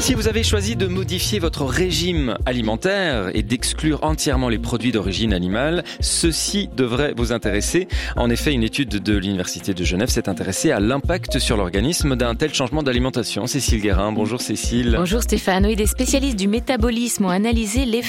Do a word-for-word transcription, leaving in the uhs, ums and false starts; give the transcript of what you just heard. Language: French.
Si vous avez choisi de modifier votre régime alimentaire et d'exclure entièrement les produits d'origine animale, ceci devrait vous intéresser. En effet, une étude de l'Université de Genève s'est intéressée à l'impact sur l'organisme d'un tel changement d'alimentation. Cécile Guérin, bonjour Cécile. Bonjour Stéphane. Oui, des spécialistes du métabolisme ont analysé l'effet